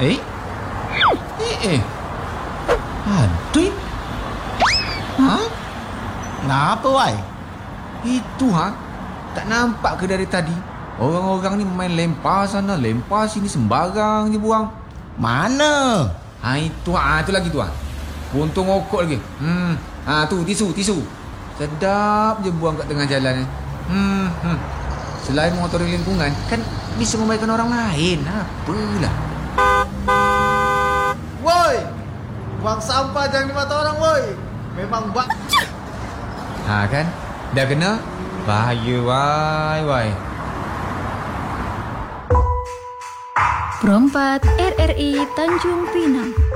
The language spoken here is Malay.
Eh? Aduh. Ha? Kenapa, Wai? Itu tak nampak ke dari tadi? Orang-orang ni main lempar sana, lempar sini, sembarang je buang. Mana? Itu lagi tu Puntung rokok lagi. Tu tisu. Sedap je buang kat tengah jalan ni. Selain mengotori lingkungan, kan bisa membaikkan orang lain. Apalah. Woi! Buang sampah jangan di mata orang, woi. Memang Kan? Dah kena? Bahaya, wai. Pro 4 RRI Tanjung Pinang.